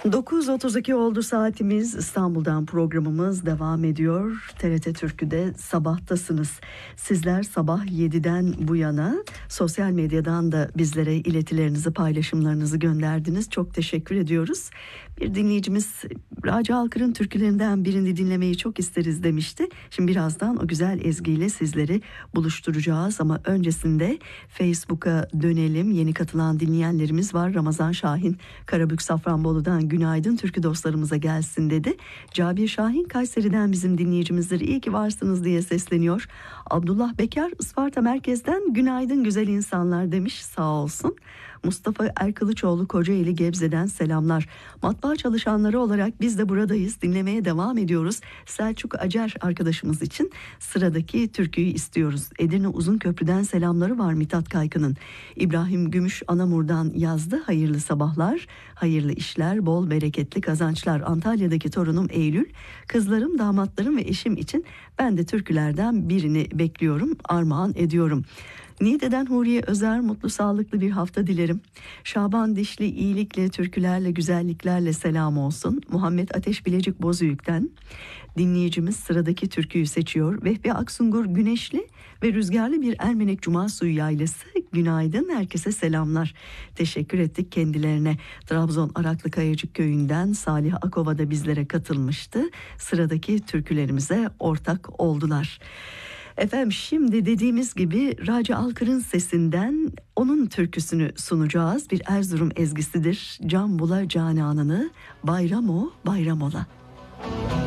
9.32 oldu saatimiz. İstanbul'dan programımız devam ediyor. TRT Türkü'de sabahtasınız. Sizler sabah 7'den bu yana sosyal medyadan da bizlere iletilerinizi, paylaşımlarınızı gönderdiniz. Çok teşekkür ediyoruz. Bir dinleyicimiz Raci Alkır'ın türkülerinden birini dinlemeyi çok isteriz demişti. Şimdi birazdan o güzel ezgiyle sizleri buluşturacağız ama öncesinde Facebook'a dönelim. Yeni katılan dinleyenlerimiz var. Ramazan Şahin Karabük Safranbolu'dan günaydın türkü dostlarımıza gelsin dedi. Cabir Şahin Kayseri'den bizim dinleyicimizdir. İyi ki varsınız diye sesleniyor. Abdullah Bekar Isparta merkezden günaydın güzel insanlar demiş, sağ olsun. Mustafa Erkılıçoğlu Kocaeli Gebze'den selamlar. Matbaa çalışanları olarak biz de buradayız. Dinlemeye devam ediyoruz. Selçuk Acar arkadaşımız için sıradaki türküyü istiyoruz. Edirne Uzunköprü'den selamları var Mithat Kaykı'nın. İbrahim Gümüş Anamur'dan yazdı. Hayırlı sabahlar, hayırlı işler, bol bereketli kazançlar. Antalya'daki torunum Eylül, kızlarım, damatlarım ve eşim için ben de türkülerden birini bekliyorum, armağan ediyorum. Niğde'den Huriye Özer mutlu sağlıklı bir hafta dilerim. Şaban Dişli iyilikle, türkülerle, güzelliklerle selam olsun. Muhammed Ateş Bilecik Bozüyük'ten dinleyicimiz sıradaki türküyü seçiyor. Vehbi Aksungur Güneşli ve rüzgarlı bir Ermenek Cuma Suyu Yaylası. Günaydın, herkese selamlar. Teşekkür ettik kendilerine. Trabzon Araklı Kayacık Köyü'nden Salih Akova da bizlere katılmıştı. Sıradaki türkülerimize ortak oldular. Efendim şimdi dediğimiz gibi Raci Alkır'ın sesinden onun türküsünü sunacağız. Bir Erzurum ezgisidir. Can bula cananını, bayram o bayram ola.